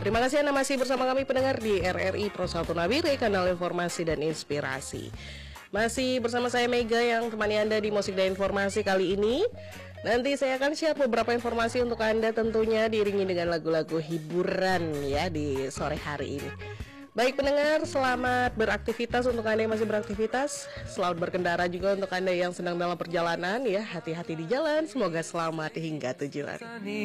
Terima kasih Anda masih bersama kami pendengar di RRI Pro 1 Nabire, kanal informasi dan inspirasi. Masih bersama saya Mega yang temani Anda di Musik dan Informasi kali ini. Nanti saya akan share beberapa informasi untuk Anda, tentunya diiringi dengan lagu-lagu hiburan ya di sore hari ini. Baik pendengar, selamat beraktivitas untuk Anda yang masih beraktivitas. Selamat berkendara juga untuk Anda yang sedang dalam perjalanan ya. Hati-hati di jalan, semoga selamat hingga tujuan.